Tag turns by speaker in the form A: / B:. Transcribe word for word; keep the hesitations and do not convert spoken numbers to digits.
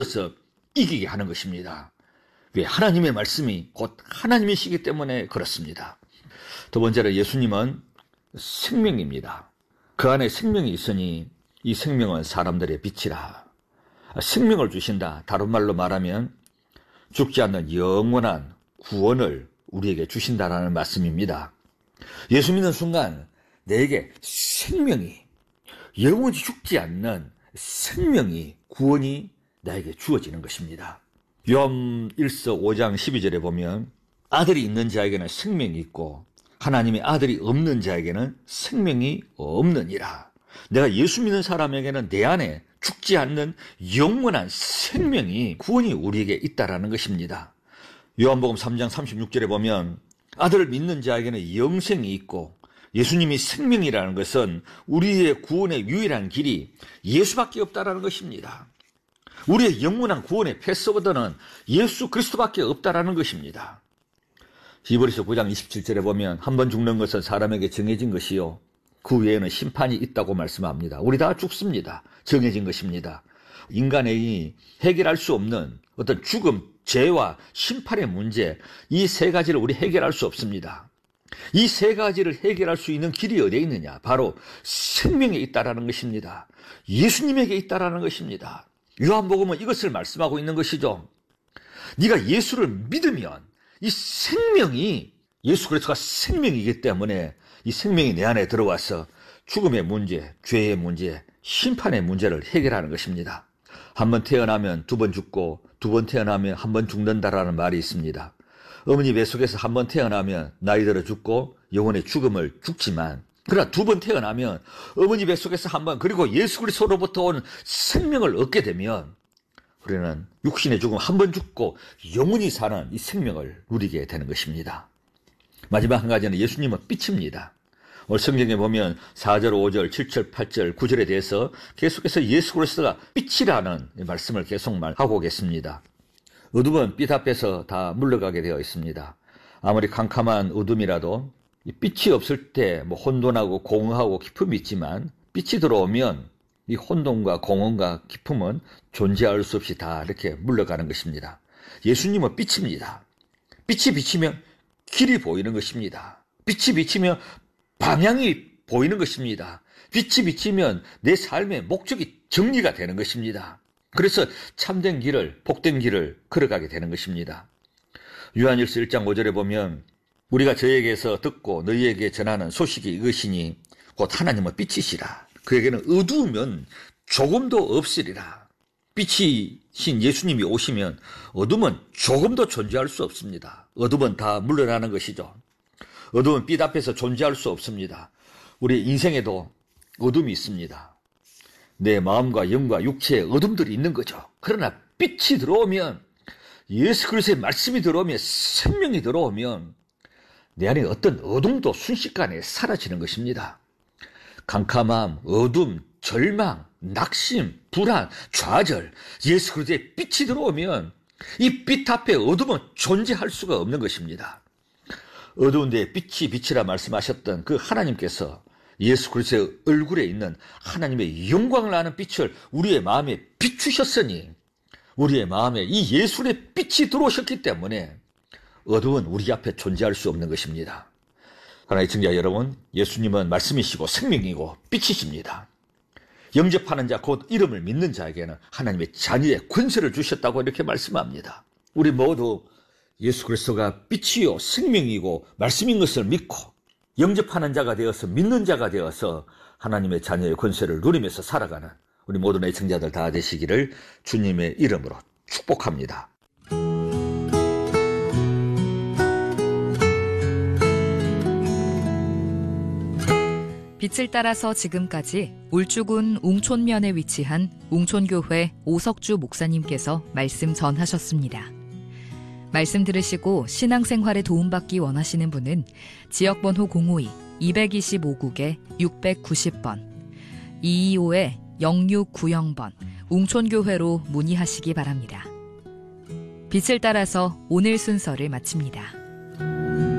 A: 이기게 하는 것입니다. 왜? 하나님의 말씀이 곧 하나님이시기 때문에 그렇습니다. 두 번째로 예수님은 생명입니다. 그 안에 생명이 있으니 이 생명은 사람들의 빛이라. 생명을 주신다. 다른 말로 말하면 죽지 않는 영원한 구원을 우리에게 주신다라는 말씀입니다. 예수 믿는 순간 내게 생명이, 영원히 죽지 않는 생명이, 구원이 나에게 주어지는 것입니다. 요한 일서 오 장 십이 절에 보면 아들이 있는 자에게는 생명이 있고 하나님의 아들이 없는 자에게는 생명이 없느니라. 내가 예수 믿는 사람에게는 내 안에 죽지 않는 영원한 생명이, 구원이 우리에게 있다라는 것입니다. 요한복음 삼 장 삼십육 절에 보면 아들을 믿는 자에게는 영생이 있고, 예수님이 생명이라는 것은 우리의 구원의 유일한 길이 예수밖에 없다라는 것입니다. 우리의 영원한 구원의 패스워드는 예수 그리스도밖에 없다라는 것입니다. 히브리서 구 장 이십칠 절에 보면 한 번 죽는 것은 사람에게 정해진 것이요 그 외에는 심판이 있다고 말씀합니다. 우리 다 죽습니다. 정해진 것입니다. 인간의 해결할 수 없는 어떤 죽음, 죄와 심판의 문제, 이 세 가지를 우리 해결할 수 없습니다. 이 세 가지를 해결할 수 있는 길이 어디에 있느냐? 바로 생명에 있다라는 것입니다. 예수님에게 있다라는 것입니다. 요한복음은 이것을 말씀하고 있는 것이죠. 네가 예수를 믿으면 이 생명이, 예수 그리스도가 생명이기 때문에 이 생명이 내 안에 들어와서 죽음의 문제, 죄의 문제, 심판의 문제를 해결하는 것입니다. 한 번 태어나면 두 번 죽고 두 번 태어나면 한 번 죽는다라는 말이 있습니다. 어머니 뱃속에서 한 번 태어나면 나이 들어 죽고 영혼의 죽음을 죽지만, 그러나 두 번 태어나면 어머니 뱃속에서 한 번, 그리고 예수 그리스도로부터 온 생명을 얻게 되면 우리는 육신의 죽음 한 번 죽고 영원히 사는 이 생명을 누리게 되는 것입니다. 마지막 한 가지는 예수님은 빛입니다. 오늘 성경에 보면 사 절, 오 절, 칠 절, 팔 절, 구 절에 대해서 계속해서 예수 그리스도가 빛이라는 말씀을 계속 말하고 계십니다. 어둠은 빛 앞에서 다 물러가게 되어 있습니다. 아무리 캄캄한 어둠이라도 빛이 없을 때 뭐 혼돈하고 공허하고 기품이 있지만, 빛이 들어오면 이 혼돈과 공허과 기품은 존재할 수 없이 다 이렇게 물러가는 것입니다. 예수님은 빛입니다. 빛이 비치면 길이 보이는 것입니다. 빛이 비치면 방향이 보이는 것입니다. 빛이 비치면 내 삶의 목적이 정리가 되는 것입니다. 그래서 참된 길을, 복된 길을 걸어가게 되는 것입니다. 요한일서 일 장 오 절에 보면 우리가 저에게서 듣고 너희에게 전하는 소식이 이것이니 곧 하나님은 빛이시라. 그에게는 어두우면 조금도 없으리라. 빛이신 예수님이 오시면 어둠은 조금도 존재할 수 없습니다. 어둠은 다 물러나는 것이죠. 어둠은 빛 앞에서 존재할 수 없습니다. 우리 인생에도 어둠이 있습니다. 내 마음과 영과 육체에 어둠들이 있는 거죠. 그러나 빛이 들어오면, 예수 그리스도의 말씀이 들어오면, 생명이 들어오면 내 안에 어떤 어둠도 순식간에 사라지는 것입니다. 캄캄함, 어둠, 절망, 낙심, 불안, 좌절, 예수 그리스도의 빛이 들어오면 이 빛 앞에 어둠은 존재할 수가 없는 것입니다. 어두운 데에 빛이 빛이라 말씀하셨던 그 하나님께서 예수 그리스도의 얼굴에 있는 하나님의 영광을 아는 빛을 우리의 마음에 비추셨으니, 우리의 마음에 이 예수의 빛이 들어오셨기 때문에 어두운 우리 앞에 존재할 수 없는 것입니다. 그러나 시청자 여러분, 예수님은 말씀이시고 생명이고 빛이십니다. 영접하는 자, 곧 이름을 믿는 자에게는 하나님의 자녀의 권세를 주셨다고 이렇게 말씀합니다. 우리 모두 예수 그리스도가 빛이요 생명이고 말씀인 것을 믿고 영접하는 자가 되어서, 믿는 자가 되어서 하나님의 자녀의 권세를 누리면서 살아가는 우리 모든 애청자들 다 되시기를 주님의 이름으로 축복합니다.
B: 빛을 따라서 지금까지 울주군 웅촌면에 위치한 웅촌교회 오석주 목사님께서 말씀 전하셨습니다. 말씀 들으시고 신앙생활에 도움받기 원하시는 분은 지역번호 공오이 이이오 국에 육구공 번, 이이오 영육구공 번 웅촌교회로 문의하시기 바랍니다. 빛을 따라서 오늘 순서를 마칩니다.